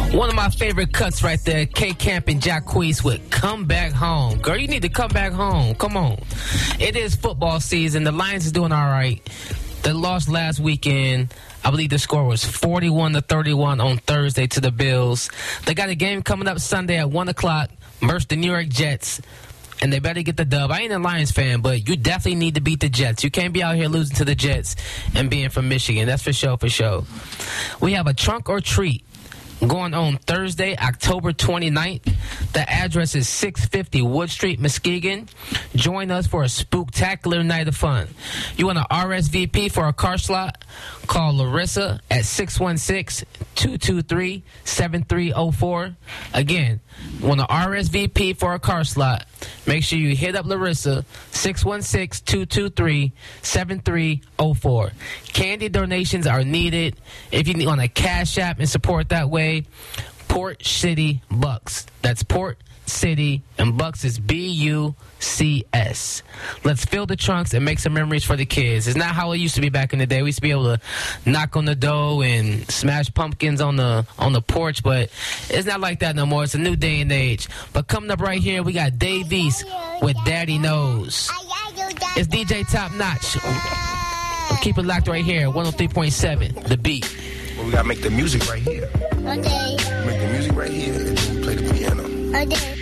One of my favorite cuts right there, K-Camp and Jacquees with Come Back Home. Girl, you need to come back home. Come on. It is football season. The Lions is doing all right. They lost last weekend. I believe the score was 41-31 on Thursday to the Bills. They got a game coming up Sunday at 1 o'clock versus the New York Jets. And they better get the dub. I ain't a Lions fan, but you definitely need to beat the Jets. You can't be out here losing to the Jets and being from Michigan. That's for sure, for sure. We have a trunk or treat going on Thursday, October 29th. The address is 650 Wood Street, Muskegon. Join us for a spooktacular night of fun. You want to RSVP for a car slot? Call Larissa at 616-223-7304. Again, want to RSVP for a car slot? Make sure you hit up Larissa, 616-223-7304. Candy donations are needed. If you want a Cash App and support that way, Port City Bucks. That's Port City, and Bucks is BUCS. Let's fill the trunks and make some memories for the kids. It's not how it used to be back in the day. We used to be able to knock on the door and smash pumpkins on the porch, but it's not like that no more. It's a new day and age. But coming up right here, we got Dave East with Daddy Knows. It's DJ Top Notch. Keep it locked right here, 103.7, The Beat. Well, we gotta make the music right here. Okay. Make the music right here, and then we play the piano. Okay.